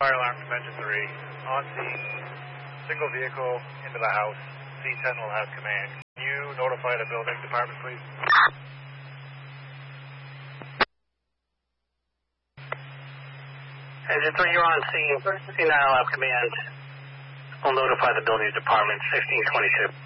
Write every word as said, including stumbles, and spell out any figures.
Fire alarm convention three. On scene, single vehicle into the house. C ten will have command. Can you notify the building department, please? Engine three, you're on scene. C nine will have command. We'll notify the building department, fifteen twenty-two.